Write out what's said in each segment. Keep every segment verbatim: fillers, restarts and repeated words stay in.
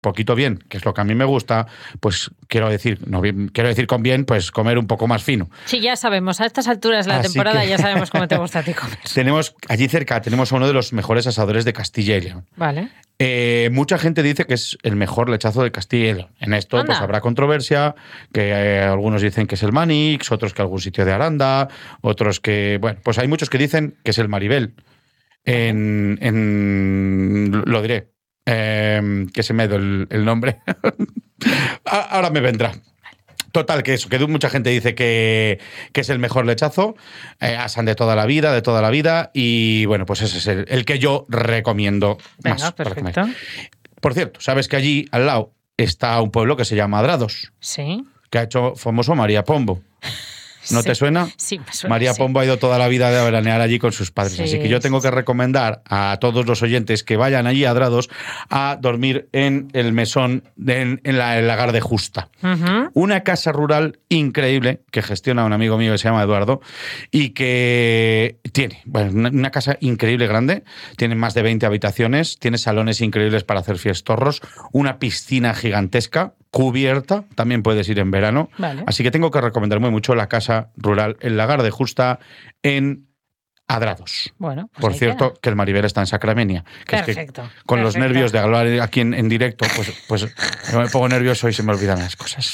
poquito bien, que es lo que a mí me gusta, pues quiero decir, no bien, quiero decir con bien, pues comer un poco más fino. Sí, ya sabemos, a estas alturas de la Así temporada que ya sabemos cómo te gusta a ti comer. Tenemos, allí cerca, tenemos a uno de los mejores asadores de Castilla y León. Vale. Eh, mucha gente dice que es el mejor lechazo de Castilla y León. En esto Anda. pues habrá controversia, que eh, algunos dicen que es el Manix, otros que algún sitio de Aranda, otros que, bueno, pues hay muchos que dicen que es el Maribel. En, en lo diré, eh, que se me ha ido el, el nombre. Ahora me vendrá. Total, que eso, que mucha gente dice que, que es el mejor lechazo, eh, asan de toda la vida, de toda la vida, y bueno, pues ese es el, el que yo recomiendo Venga, más para comer. perfecto. Por cierto, sabes que allí al lado está un pueblo que se llama Adrados, Sí. que ha hecho famoso María Pombo. ¿No Sí. te suena? Sí, me suena. María sí. Pombo ha ido toda la vida de veranear allí con sus padres. Sí, Así que yo tengo sí, que recomendar a todos los oyentes que vayan allí a Adrados a dormir en el mesón, de, en, en la, el lagar de Justa. Ujú. Una casa rural increíble que gestiona un amigo mío que se llama Eduardo y que tiene, bueno, una, una casa increíble grande, tiene más de veinte habitaciones, tiene salones increíbles para hacer fiestorros, una piscina gigantesca, cubierta, también puedes ir en verano. Vale. Así que tengo que recomendar muy mucho la casa rural, el lagar de Justa en Adrados. Bueno, pues Por ahí cierto, queda. que el Maribel está en Sacramenia. Que es que Perfecto. con los perfecto. nervios de hablar aquí en, en directo, pues, pues yo me pongo nervioso y se me olvidan las cosas.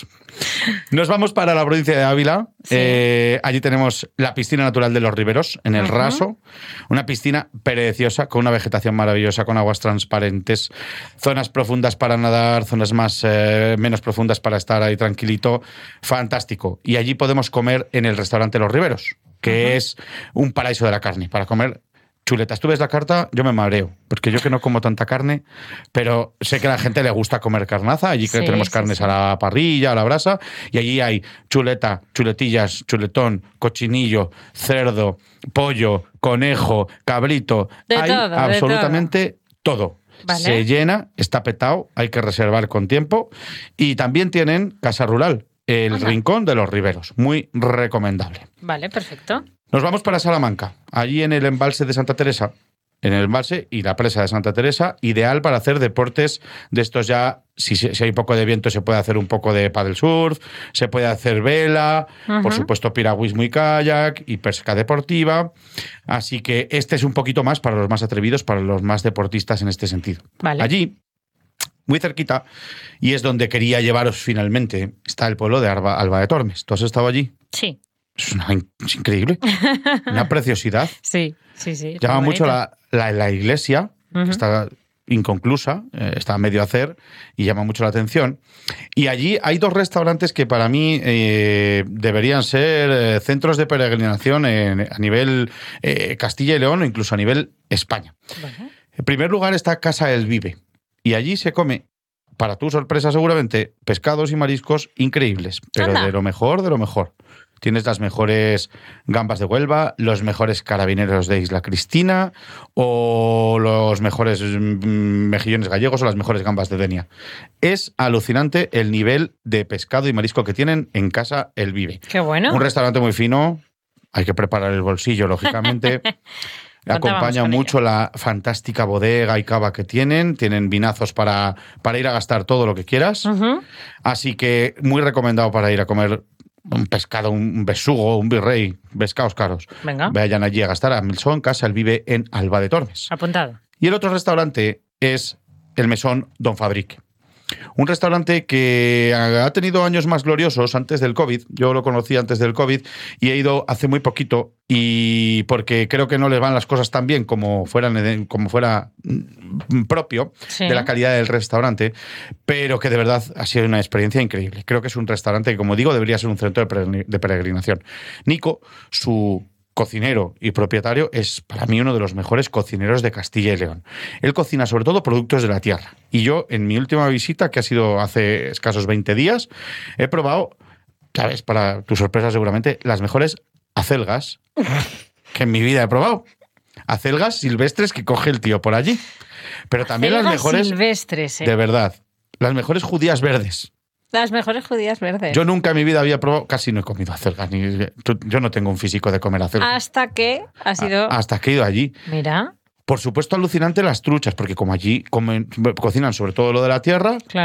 Nos vamos para la provincia de Ávila. Sí. Eh, allí tenemos la piscina natural de los Riveros, en el Ujú. Raso. Una piscina preciosa, con una vegetación maravillosa, con aguas transparentes, zonas profundas para nadar, zonas más eh, menos profundas para estar ahí tranquilito. Fantástico. Y allí podemos comer en el restaurante Los Riveros, que Ujú. es un paraíso de la carne, para comer chuletas. Tú ves la carta, yo me mareo, porque yo que no como tanta carne, pero sé que a la gente le gusta comer carnaza. Allí que Sí, tenemos sí, carnes sí. a la parrilla, a la brasa, y allí hay chuleta, chuletillas, chuletón, cochinillo, cerdo, pollo, conejo, cabrito. De hay todo, de absolutamente todo. Vale. Se llena, está petado, hay que reservar con tiempo. Y también tienen casa rural, el Anda. Rincón de los Riveros. Muy recomendable. Vale, perfecto. Nos vamos para Salamanca, allí en el embalse de Santa Teresa, en el embalse y la presa de Santa Teresa, ideal para hacer deportes de estos ya, si, si hay un poco de viento se puede hacer un poco de paddle surf, se puede hacer vela, Ujú. por supuesto piragüismo y kayak y pesca deportiva, así que este es un poquito más para los más atrevidos, para los más deportistas en este sentido. Vale. Allí, muy cerquita, y es donde quería llevaros finalmente, está el pueblo de Alba, Alba de Tormes. ¿Tú has estado allí? Sí, Es, una, es increíble, una preciosidad. sí, sí, sí. es Llama muy mucho bonito. la, la, la iglesia, Ujú. que está inconclusa, eh, está a medio hacer y llama mucho la atención. Y allí hay dos restaurantes que para mí eh, deberían ser eh, centros de peregrinación en- a nivel eh, Castilla y León o incluso a nivel España. Vale. En primer lugar está Casa El Vive y allí se come, para tu sorpresa seguramente, pescados y mariscos increíbles, pero Anda. de lo mejor, de lo mejor. Tienes las mejores gambas de Huelva, los mejores carabineros de Isla Cristina o los mejores mm, mejillones gallegos o las mejores gambas de Denia. Es alucinante el nivel de pescado y marisco que tienen en Casa El Vive. Qué bueno. Un restaurante muy fino, hay que preparar el bolsillo, lógicamente. Contábamos Acompaña con mucho la fantástica bodega y cava que tienen. Tienen vinazos para, para ir a gastar todo lo que quieras. Ujú. Así que muy recomendado para ir a comer un pescado, un besugo, un virrey, pescados caros. Venga, Vayan allí a gastar a Milsón, Casa El Vive en Alba de Tormes. apuntado. Y el otro restaurante es el Mesón Don Fabrique. Un restaurante que ha tenido años más gloriosos antes del COVID. Yo lo conocí antes del COVID y he ido hace muy poquito y porque creo que no les van las cosas tan bien como, fueran, como fuera mm, propio Sí. de la calidad del restaurante, pero que de verdad ha sido una experiencia increíble. Creo que es un restaurante que, como digo, debería ser un centro de peregrin- de peregrinación. Nico, su cocinero y propietario, es para mí uno de los mejores cocineros de Castilla y León. Él cocina sobre todo productos de la tierra. Y yo, en mi última visita, que ha sido hace escasos veinte días, he probado, sabes, para tu sorpresa seguramente, las mejores acelgas que en mi vida he probado. Acelgas silvestres que coge el tío por allí. Pero también las Acelgas mejores, silvestres, ¿eh? de verdad, las mejores judías verdes. Las mejores judías verdes. Yo nunca en mi vida había probado, casi no he comido acelgas. Ni, yo no tengo un físico de comer acelgas. Hasta que ha sido... Hasta que he ido allí. Mira, Por supuesto, alucinante las truchas, porque como allí comen- cocinan sobre todo lo de la tierra, Claro.